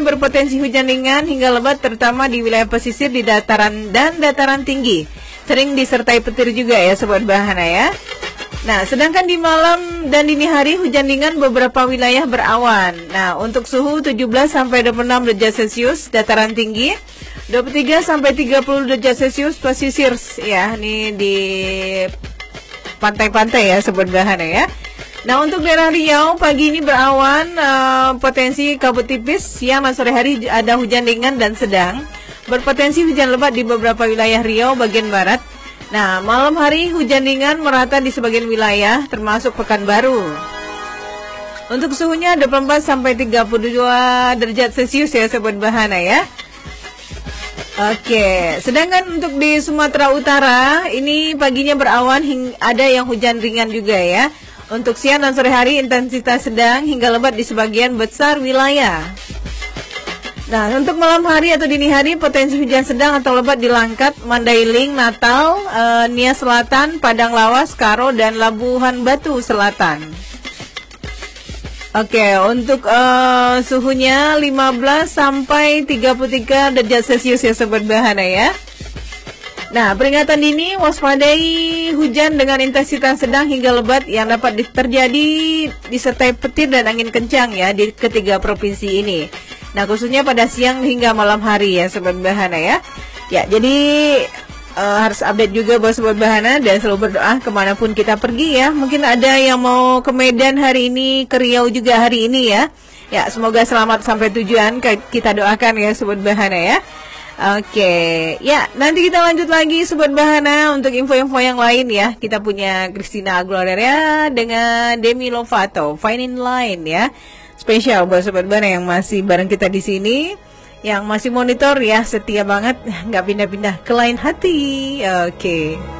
berpotensi hujan ringan hingga lebat terutama di wilayah pesisir di dataran dan dataran tinggi. Sering disertai petir juga ya Sobat Bahana ya. Nah, sedangkan di malam dan dini hari hujan ringan beberapa wilayah berawan. Nah, untuk suhu 17 sampai 26 derajat Celcius dataran tinggi, 23 sampai 30 derajat Celcius pesisir ya. Ini di pantai-pantai ya Sobat Bahana ya. Nah, untuk daerah Riau pagi ini berawan, potensi kabut tipis, siang dan sore hari ada hujan ringan dan sedang. Berpotensi hujan lebat di beberapa wilayah Riau bagian barat. Nah, malam hari hujan ringan merata di sebagian wilayah termasuk Pekanbaru. Untuk suhunya 24 sampai 32 derajat Celcius ya Sobat Bahana ya. Oke, sedangkan untuk di Sumatera Utara ini paginya berawan ada yang hujan ringan juga ya. Untuk siang dan sore hari intensitas sedang hingga lebat di sebagian besar wilayah. Nah, untuk malam hari atau dini hari potensi hujan sedang atau lebat di Langkat, Mandailing, Natal, Nia Selatan, Padang Lawas, Karo, dan Labuhan Batu Selatan. Oke, untuk suhunya 15 sampai 33 derajat Celcius ya Sobat Bahana ya. Nah, peringatan dini waspadai hujan dengan intensitas sedang hingga lebat yang dapat terjadi disertai petir dan angin kencang ya di ketiga provinsi ini. Nah, khususnya pada siang hingga malam hari ya Sobat Bahana ya. Ya, jadi harus update juga buat Sobat Bahana dan selalu berdoa kemanapun kita pergi ya. Mungkin ada yang mau ke Medan hari ini, ke Riau juga hari ini ya. Ya, semoga selamat sampai tujuan, kita doakan ya Sobat Bahana ya. Oke, ya nanti kita lanjut lagi Sobat Bahana untuk info-info yang lain ya. Kita punya Christina Aguilera dengan Demi Lovato, Fine in Line ya. Spesial buat Sobat Bahana yang masih bareng kita di sini, yang masih monitor ya, setia banget, nggak pindah-pindah ke lain hati. Oke.